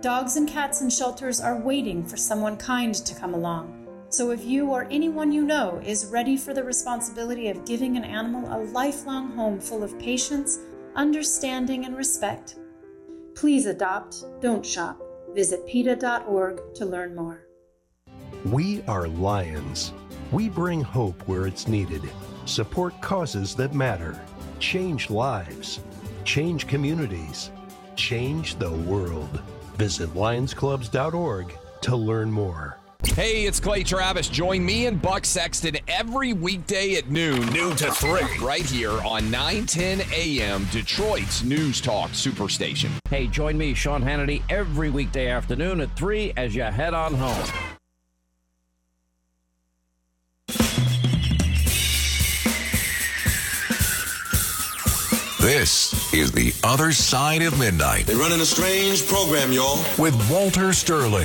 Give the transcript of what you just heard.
Dogs and cats in shelters are waiting for someone kind to come along. So if you or anyone you know is ready for the responsibility of giving an animal a lifelong home full of patience, understanding, and respect, please adopt, don't shop. Visit PETA.org to learn more. We are Lions. We bring hope where it's needed, support causes that matter, change lives, change communities, change the world. Visit lionsclubs.org to learn more. Hey, it's Clay Travis. Join me and Buck Sexton every weekday at noon to 3, right here on 910 AM, Detroit's News Talk Superstation. Hey, join me, Sean Hannity, every weekday afternoon at 3 as you head on home. This is The Other Side of Midnight. They're running a strange program, y'all. With Walter Sterling.